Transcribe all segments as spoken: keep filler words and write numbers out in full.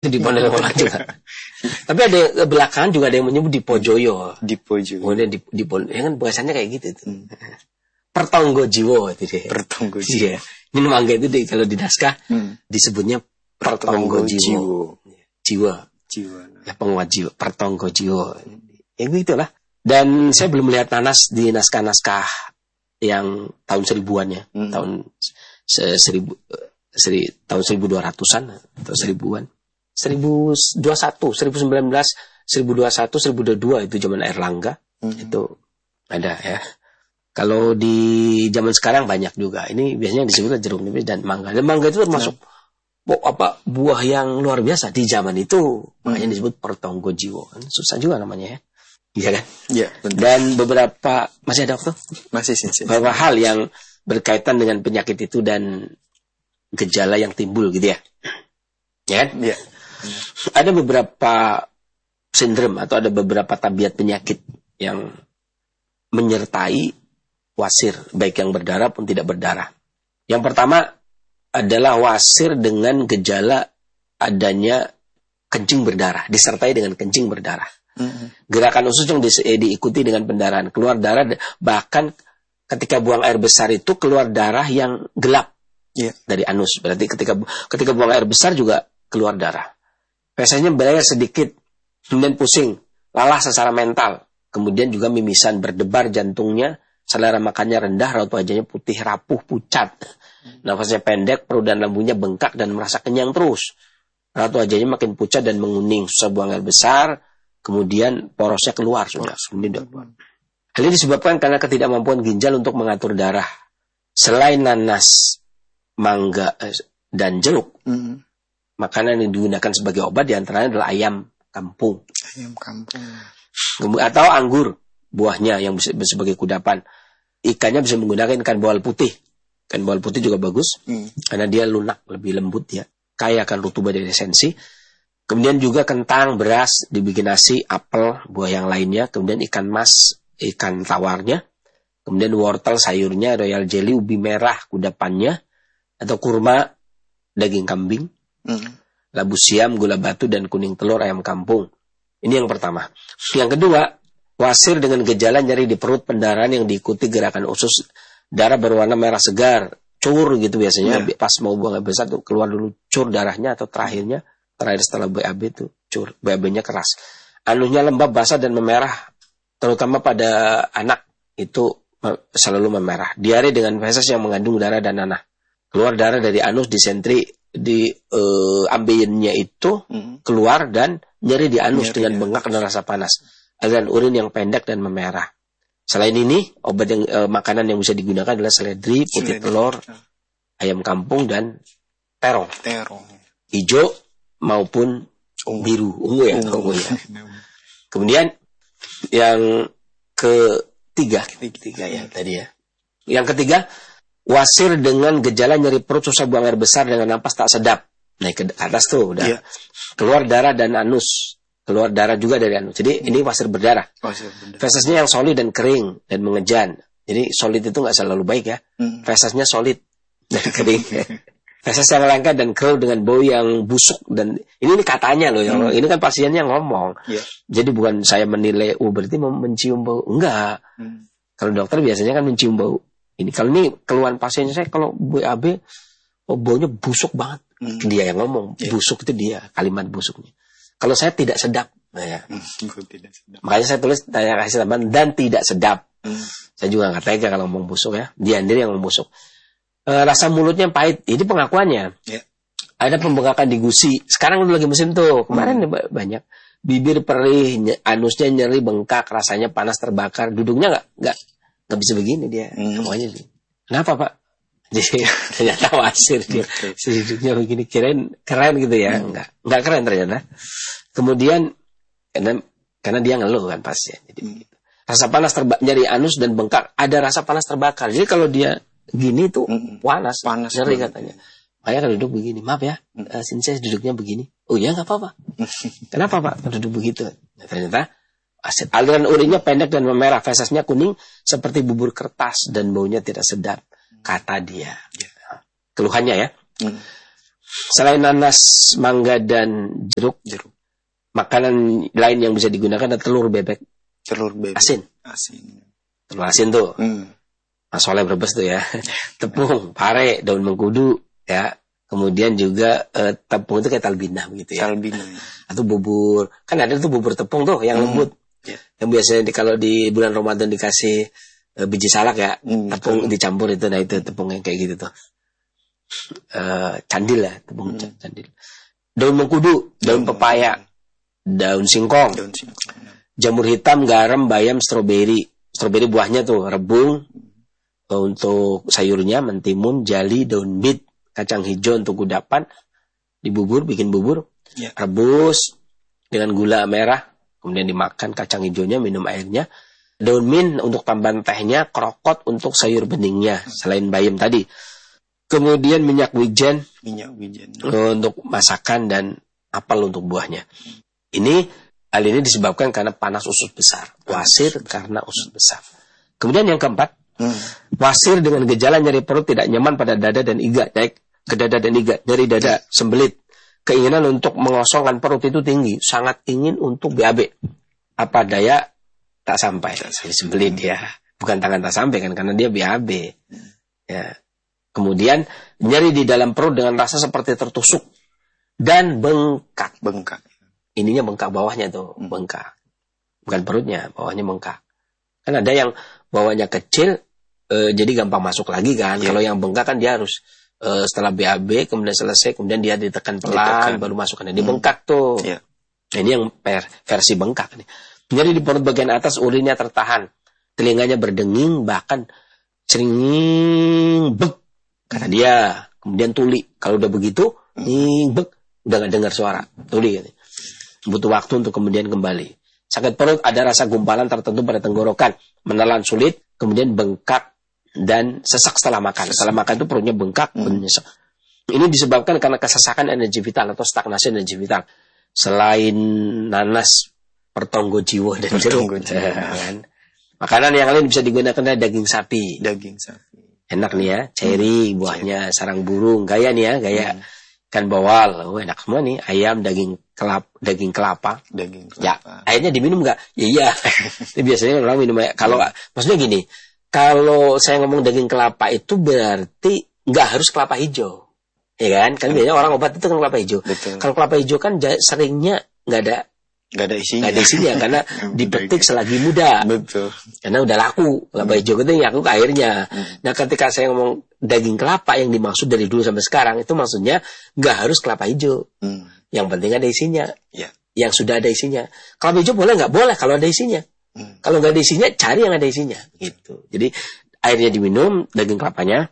Itu di Bondowoso juga. Tapi ada belakangan juga ada yang menyebut Dipojoyo. Dipojoyo. Kemudian di di ya kan bahasanya kayak gitu tuh. Hmm. Pertonggo jiwo itu dia. Pertonggo jiwo. Iya. Ini mangga itu di, kalau di naskah hmm. disebutnya pertonggo jiwo. Jiwa. Jiwa. Ya penguat jiwa, pertonggo jiwo. Ya gitulah. Dan saya belum melihat nanas di naskah-naskah yang tahun seribuannya, hmm. tahun seribu seri, tahun seribu dua ratusan atau seribuan. seribu dua puluh satu, seribu sembilan belas, seribu dua puluh satu, seribu dua puluh dua itu zaman Erlangga. Hmm. Itu ada ya. Kalau di zaman sekarang banyak juga. Ini biasanya disebut jeruk nipis dan mangga. Dan mangga itu termasuk hmm. apa buah yang luar biasa di zaman itu. Hmm. Makanya disebut pertonggo jiwo. Kan susah juga namanya ya. Iya kan? Iya. Dan beberapa masih ada waktu? Masih sih. Beberapa hal yang berkaitan dengan penyakit itu dan gejala yang timbul gitu ya. Ya kan? Iya. Ada beberapa sindrom atau ada beberapa tabiat penyakit yang menyertai wasir, baik yang berdarah pun tidak berdarah. Yang pertama adalah wasir dengan gejala adanya kencing berdarah, disertai dengan kencing berdarah. Mm-hmm. Gerakan usus yang di, eh, diikuti dengan pendarahan, keluar darah, bahkan ketika buang air besar itu keluar darah yang gelap yeah. dari anus. Berarti ketika ketika buang air besar juga keluar darah. Biasanya berayar sedikit, kemudian pusing, lelah secara mental, kemudian juga mimisan, berdebar jantungnya, selera makannya rendah, raut wajahnya putih, rapuh, pucat, nafasnya pendek, perut dan lambungnya bengkak dan merasa kenyang terus. Raut wajahnya makin pucat dan menguning, susah buang air besar, kemudian porosnya keluar sudah. Hal ini disebabkan karena ketidakmampuan ginjal untuk mengatur darah. Selain nanas, mangga dan jeruk, mm-hmm. makanan yang digunakan sebagai obat diantaranya adalah ayam kampung. Ayam kampung. Atau anggur, buahnya yang bisa, sebagai kudapan. Ikannya bisa menggunakan ikan bawal putih. Ikan bawal putih juga bagus, hmm. karena dia lunak, lebih lembut ya. Kaya akan rutubah dan esensi. Kemudian juga kentang, beras, dibikin nasi, apel, buah yang lainnya. Kemudian ikan mas, ikan tawarnya. Kemudian wortel, sayurnya, royal jelly, ubi merah, kudapannya. Atau kurma, daging kambing. Hmm. Labu siam, gula batu, dan kuning telur ayam kampung. Ini yang pertama. Yang kedua, wasir dengan gejala nyeri di perut, pendarahan yang diikuti gerakan usus, darah berwarna merah segar, cur gitu biasanya. Yeah. Pas mau buang air besar tuh keluar dulu cur darahnya atau terakhirnya, terakhir setelah B A B tuh cur, B A B-nya keras. Anusnya lembab, basah dan memerah, terutama pada anak itu selalu memerah. Diare dengan feses yang mengandung darah dan nanah. Keluar darah dari anus, disentri di uh, ambiennya itu mm-hmm. keluar dan nyeri di anus nyeri, dengan ya. Bengkak dan rasa panas. Aliran urin yang pendek dan memerah. Selain ini, obat yang uh, makanan yang bisa digunakan adalah seledri, putih telur, ayam kampung dan terong. Terong. Hijau maupun ungu. Biru, ungu ya, ungu, ungu ya. Kemudian yang ketiga, ketiga ya tadi ya. Yang ketiga, wasir dengan gejala nyeri perut, susah buang air besar dengan napas tak sedap. Naik ke atas tuh udah. Yeah. Keluar darah dan anus. Keluar darah juga dari anus. Jadi hmm. ini wasir berdarah. Wasir berdarah. Fesesnya yang solid dan kering dan mengejan. Jadi solid itu nggak selalu baik ya. Hmm. Fesesnya solid dan kering. Feses yang langka dan keruh dengan bau yang busuk dan ini, ini katanya loh. Hmm. Ini kan pasiennya ngomong. Yeah. Jadi bukan saya menilai, oh berarti mencium bau. Enggak. Hmm. Kalau dokter biasanya kan mencium bau. Ini kalau ini keluhan pasiennya saya kalau B A B, oh baunya busuk banget. Hmm. Dia yang ngomong, yeah. busuk itu dia, kalimat busuknya. Kalau saya tidak sedap, nah ya. Hmm, tidak sedap. Makanya saya tulis tanya kasih tambahan dan tidak sedap. Hmm. Saya juga nggak tega kalau ngomong busuk ya. Dia sendiri yang ngomong busuk. E, rasa mulutnya pahit, ini pengakuannya. Yeah. Ada pembengkakan di gusi. Sekarang udah lagi musim tuh. Kemarin hmm. banyak. Bibir perih, anusnya nyeri, bengkak, rasanya panas, terbakar. Duduknya nggak nggak nggak bisa begini dia. Hmm. Semuanya. Kenapa Pak? Jadi ternyata wasir dia. Duduknya begini, kirain keren gitu ya. Hmm. Nggak nggak keren ternyata. Kemudian karena karena dia ngeluh kan pasien. Jadi begitu. Rasa panas terbakar, nyeri anus dan bengkak. Ada rasa panas terbakar. Jadi kalau dia gini tuh hmm. panas, panas nyeri katanya. Makanya kalau duduk begini, maaf ya, uh, sinses duduknya begini. Oh ya nggak apa-apa. Kenapa Pak duduk begitu? Nah, ternyata asid. Aliran urinnya pendek dan memerah, fesesnya kuning seperti bubur kertas dan baunya tidak sedap, kata dia. Keluhannya ya. Hmm. Selain nanas, mangga dan jeruk, jeruk. Makanan lain yang bisa digunakan adalah telur bebek. Telur bebek. Asin. Asin. Telur asin tuh. Hmm. Nah, soalnya berbes tuh ya. Tepung, pare, daun mengkudu, ya. Kemudian juga eh, tepung itu kayak talbina begitu ya. Talbina. Ya. Atau bubur. Kan ada tuh bubur tepung tuh yang hmm. lembut. Yeah. Yang biasanya di, kalau di bulan Ramadan dikasih uh, biji salak ya, hmm, tepung betul. Dicampur itu, nah itu tepung yang kayak gitu tuh. Uh, candil ya, tepung hmm. candil. Daun mengkudu, daun, daun pepaya, daun singkong, daun singkong, jamur hitam, garam, bayam, stroberi. Stroberi buahnya tuh, rebung hmm. uh, untuk sayurnya, mentimun, jali, daun bit, kacang hijau untuk kudapan, dibubur, bikin bubur, yeah. rebus dengan gula merah. Kemudian dimakan kacang hijaunya, minum airnya. Daun mint untuk tambahan tehnya, krokot untuk sayur beningnya, selain bayam tadi. Kemudian minyak wijen, minyak wijen untuk masakan dan apel untuk buahnya. Ini hal ini disebabkan karena panas usus besar. Wasir karena usus besar. Kemudian yang keempat, hmm. wasir dengan gejala nyeri perut tidak nyaman pada dada dan iga, naik ke dada dan iga, nyeri dada, sembelit. Keinginan untuk mengosongkan perut itu tinggi, sangat ingin untuk B A B. Apa daya tak sampai, disebelin dia. Bukan tangan tak sampai kan, karena dia B A B. Ya. Kemudian nyeri di dalam perut dengan rasa seperti tertusuk dan bengkak. Bengkak. Ininya bengkak, bawahnya tuh bengkak. Bukan perutnya, bawahnya bengkak. Kan ada yang bawahnya kecil, e, jadi gampang masuk lagi kan. Yeah. Kalau yang bengkak kan dia harus Uh, setelah B A B, kemudian selesai, kemudian dia ditekan pelan, ditekan. Baru masukkan. Dia hmm. bengkak tuh. Yeah. Nah, ini yang per, versi bengkak nih. Nyeri di perut bagian atas, urinnya tertahan, telinganya berdenging, bahkan sering bek, kata dia. Kemudian tuli. Kalau udah begitu, hmm. bek, udah gak dengar suara. Tuli. Gitu. Butuh waktu untuk kemudian kembali. Sakit perut, ada rasa gumpalan tertentu pada tenggorokan, menelan sulit, kemudian bengkak dan sesak setelah makan. Setelah makan itu perutnya bengkak, hmm. menyesek. Ini disebabkan karena kesesakan energi vital atau stagnasi energi vital. Selain nanas, pertonggo jiwo dan jeruk. Kan? Makanan yang lain bisa digunakan adalah daging sapi. Daging sapi. Enak nih ya, ceri, hmm. buahnya, sarang burung, gaya nih ya, gaya hmm. ikan bawal. Oh, enak semua nih, ayam, daging kelapa, daging kelapa. Daging kelapa. Ya, airnya diminum nggak? Ya iya. Itu biasanya orang minum. Kalau hmm. maksudnya gini. Kalau saya ngomong daging kelapa itu berarti nggak harus kelapa hijau, ya kan? Kan biasanya orang obat itu kan kelapa hijau. Betul. Kalau kelapa hijau kan seringnya nggak ada, nggak ada isinya, nggak ada isinya karena dipetik selagi muda. Betul. Karena udah laku kelapa hmm. hijau itu yang laku airnya. Hmm. Nah, ketika saya ngomong daging kelapa yang dimaksud dari dulu sampai sekarang itu maksudnya nggak harus kelapa hijau. Hmm. Yang penting ada isinya. Ya. Yang sudah ada isinya. Kelapa hijau boleh nggak? Boleh kalau ada isinya. Hmm. Kalau nggak ada isinya, cari yang ada isinya, gitu. Jadi airnya diminum, daging kelapanya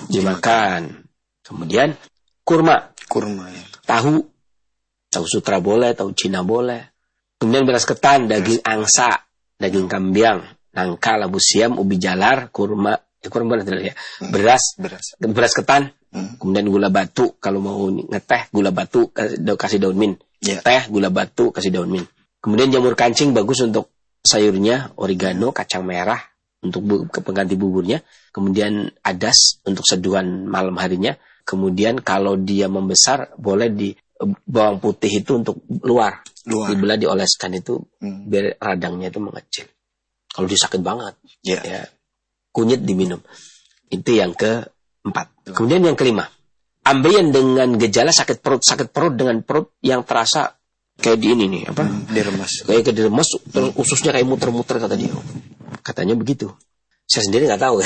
dimakan. Kemudian kurma, kurma, ya. tahu, tahu sutra boleh, tahu Cina boleh. Kemudian beras ketan, daging angsa, daging kambiang, nangka, labu siam, ubi jalar, kurma, ya kurma boleh ya. Beras, beras, beras ketan, hmm. kemudian gula batu. Kalau mau ngeteh, gula batu kasih daun mint. Yeah. Teh, gula batu kasih daun mint. Kemudian jamur kancing bagus untuk sayurnya, oregano, kacang merah untuk bu- pengganti buburnya. Kemudian adas untuk seduhan malam harinya. Kemudian kalau dia membesar, boleh di bawang putih itu untuk luar. luar. Dibelah, dioleskan itu, hmm. biar radangnya itu mengecil. Kalau dia sakit banget, yeah. ya kunyit diminum. Itu yang keempat. Tuh. Kemudian yang kelima, ambeien dengan gejala sakit perut. Sakit perut dengan perut yang terasa kayak di ini nih, apa? Hmm, diremas. Kayak ke diremas, terus ususnya kayak muter-muter kata dia. Katanya begitu. Saya sendiri nggak tahu.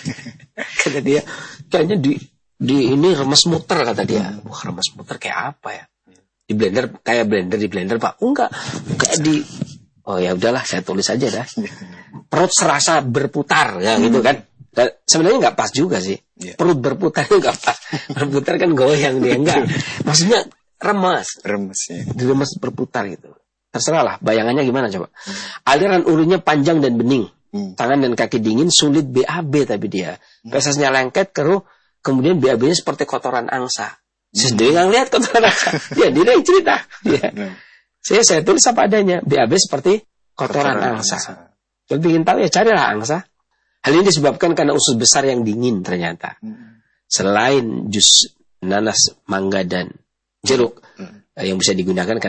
Kata dia, kayaknya di di ini remes muter kata dia. Wah, remes muter kayak apa ya? Di blender, kayak blender di blender Pak? Enggak, kayak di. Oh ya udahlah, saya tulis aja dah. Perut serasa berputar, ya gitu kan? Dan sebenarnya nggak pas juga sih. Perut berputar nggak pas. Berputar kan goyang dia enggak. Maksudnya remas, remas ya. Diremas berputar gitu. Terserah lah, bayangannya gimana coba. Hmm. Aliran urinnya panjang dan bening. Hmm. Tangan dan kaki dingin, sulit B A B tapi dia. Hmm. Fesesnya lengket, keruh, kemudian B A B-nya seperti kotoran angsa. Hmm. Saya sendiri nggak ngeliat kotoran angsa. Ya, dia yang cerita. Ya. Hmm. Saya saya tulis apa adanya. B A B seperti kotoran, kotoran angsa. angsa. Kalau ingin tahu ya carilah angsa. Hal ini disebabkan karena usus besar yang dingin ternyata. Hmm. Selain jus nanas, mangga dan jeruk Hmm. yang bisa digunakan